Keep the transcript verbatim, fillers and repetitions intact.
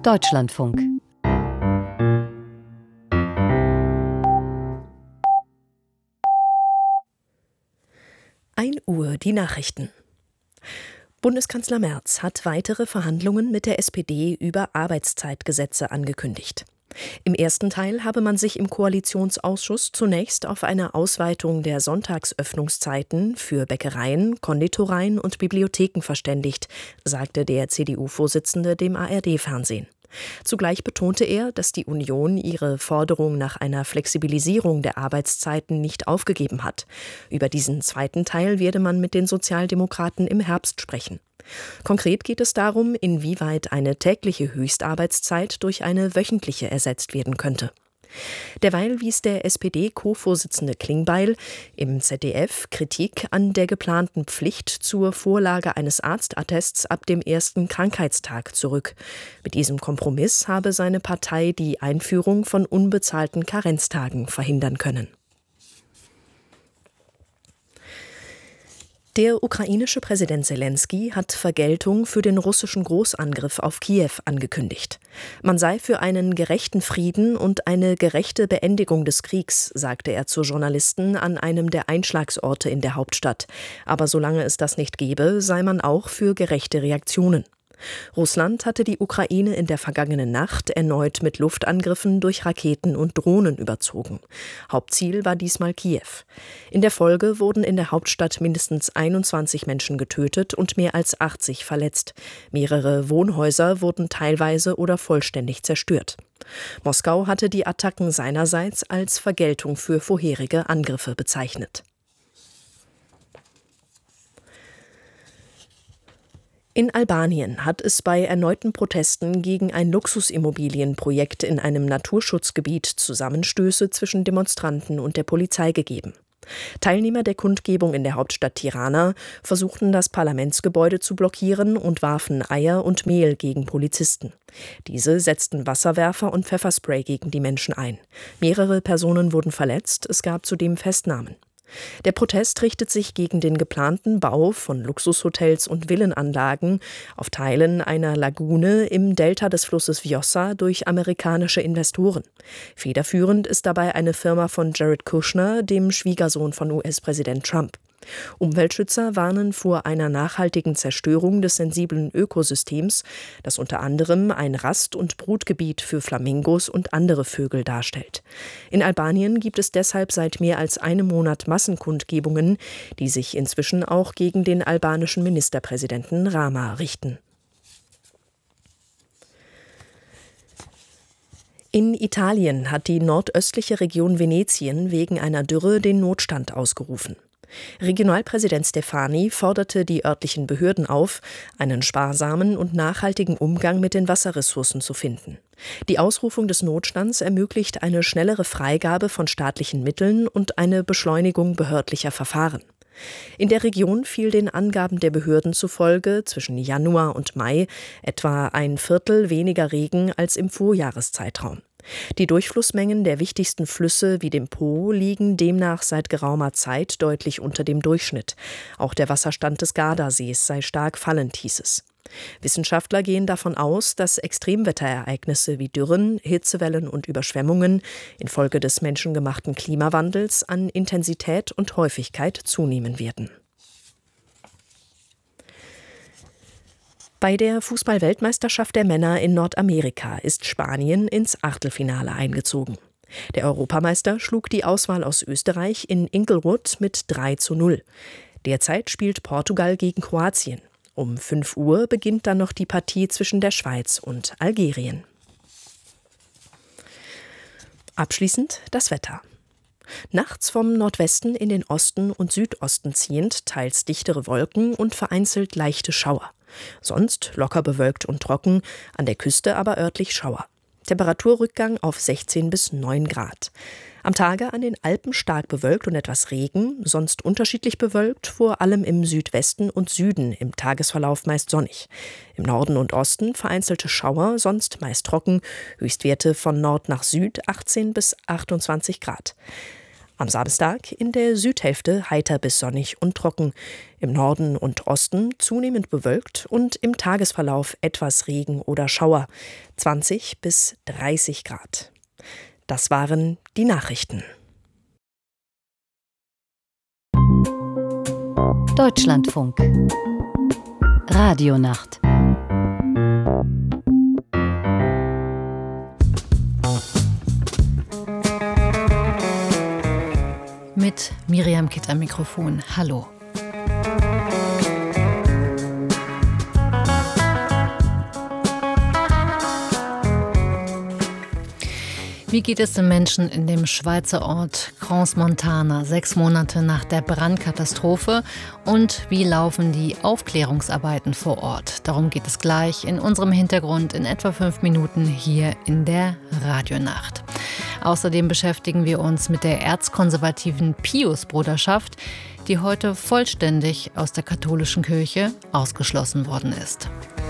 Deutschlandfunk. ein Uhr die Nachrichten. Bundeskanzler Merz hat weitere Verhandlungen mit der S P D über Arbeitszeitgesetze angekündigt. Im ersten Teil habe man sich im Koalitionsausschuss zunächst auf eine Ausweitung der Sonntagsöffnungszeiten für Bäckereien, Konditoreien und Bibliotheken verständigt, sagte der C D U-Vorsitzende dem A R D-Fernsehen. Zugleich betonte er, dass die Union ihre Forderung nach einer Flexibilisierung der Arbeitszeiten nicht aufgegeben hat. Über diesen zweiten Teil werde man mit den Sozialdemokraten im Herbst sprechen. Konkret geht es darum, inwieweit eine tägliche Höchstarbeitszeit durch eine wöchentliche ersetzt werden könnte. Derweil wies der S P D-Co-Vorsitzende Klingbeil im Z D F Kritik an der geplanten Pflicht zur Vorlage eines Arztattests ab dem ersten Krankheitstag zurück. Mit diesem Kompromiss habe seine Partei die Einführung von unbezahlten Karenztagen verhindern können. Der ukrainische Präsident Selenskyj hat Vergeltung für den russischen Großangriff auf Kiew angekündigt. Man sei für einen gerechten Frieden und eine gerechte Beendigung des Kriegs, sagte er zu Journalisten an einem der Einschlagsorte in der Hauptstadt. Aber solange es das nicht gebe, sei man auch für gerechte Reaktionen. Russland hatte die Ukraine in der vergangenen Nacht erneut mit Luftangriffen durch Raketen und Drohnen überzogen. Hauptziel war diesmal Kiew. In der Folge wurden in der Hauptstadt mindestens einundzwanzig Menschen getötet und mehr als achtzig verletzt. Mehrere Wohnhäuser wurden teilweise oder vollständig zerstört. Moskau hatte die Attacken seinerseits als Vergeltung für vorherige Angriffe bezeichnet. In Albanien hat es bei erneuten Protesten gegen ein Luxusimmobilienprojekt in einem Naturschutzgebiet Zusammenstöße zwischen Demonstranten und der Polizei gegeben. Teilnehmer der Kundgebung in der Hauptstadt Tirana versuchten, das Parlamentsgebäude zu blockieren und warfen Eier und Mehl gegen Polizisten. Diese setzten Wasserwerfer und Pfefferspray gegen die Menschen ein. Mehrere Personen wurden verletzt, es gab zudem Festnahmen. Der Protest richtet sich gegen den geplanten Bau von Luxushotels und Villenanlagen auf Teilen einer Lagune im Delta des Flusses Vjosa durch amerikanische Investoren. Federführend ist dabei eine Firma von Jared Kushner, dem Schwiegersohn von U S-Präsident Trump. Umweltschützer warnen vor einer nachhaltigen Zerstörung des sensiblen Ökosystems, das unter anderem ein Rast- und Brutgebiet für Flamingos und andere Vögel darstellt. In Albanien gibt es deshalb seit mehr als einem Monat Massenkundgebungen, die sich inzwischen auch gegen den albanischen Ministerpräsidenten Rama richten. In Italien hat die nordöstliche Region Venetien wegen einer Dürre den Notstand ausgerufen. Regionalpräsident Stefani forderte die örtlichen Behörden auf, einen sparsamen und nachhaltigen Umgang mit den Wasserressourcen zu finden. Die Ausrufung des Notstands ermöglicht eine schnellere Freigabe von staatlichen Mitteln und eine Beschleunigung behördlicher Verfahren. In der Region fiel den Angaben der Behörden zufolge zwischen Januar und Mai etwa ein Viertel weniger Regen als im Vorjahreszeitraum. Die Durchflussmengen der wichtigsten Flüsse wie dem Po liegen demnach seit geraumer Zeit deutlich unter dem Durchschnitt. Auch der Wasserstand des Gardasees sei stark fallend, hieß es. Wissenschaftler gehen davon aus, dass Extremwetterereignisse wie Dürren, Hitzewellen und Überschwemmungen infolge des menschengemachten Klimawandels an Intensität und Häufigkeit zunehmen werden. Bei der Fußball-Weltmeisterschaft der Männer in Nordamerika ist Spanien ins Achtelfinale eingezogen. Der Europameister schlug die Auswahl aus Österreich in Inglewood mit drei zu null. Derzeit spielt Portugal gegen Kroatien. Um fünf Uhr beginnt dann noch die Partie zwischen der Schweiz und Algerien. Abschließend das Wetter. Nachts vom Nordwesten in den Osten und Südosten ziehend teils dichtere Wolken und vereinzelt leichte Schauer. Sonst locker bewölkt und trocken, an der Küste aber örtlich Schauer. Temperaturrückgang auf sechzehn bis neun Grad. Am Tage an den Alpen stark bewölkt und etwas Regen, sonst unterschiedlich bewölkt, vor allem im Südwesten und Süden, im Tagesverlauf meist sonnig. Im Norden und Osten vereinzelte Schauer, sonst meist trocken, Höchstwerte von Nord nach Süd achtzehn bis achtundzwanzig Grad. Am Samstag in der Südhälfte heiter bis sonnig und trocken. Im Norden und Osten zunehmend bewölkt und im Tagesverlauf etwas Regen oder Schauer. zwanzig bis dreißig Grad. Das waren die Nachrichten. Deutschlandfunk. Radionacht. Mit Miriam Kitt am Mikrofon. Hallo. Wie geht es den Menschen in dem Schweizer Ort Crans-Montana sechs Monate nach der Brandkatastrophe? Und wie laufen die Aufklärungsarbeiten vor Ort? Darum geht es gleich in unserem Hintergrund in etwa fünf Minuten hier in der Radionacht. Außerdem beschäftigen wir uns mit der erzkonservativen Pius-Bruderschaft, die heute vollständig aus der katholischen Kirche ausgeschlossen worden ist.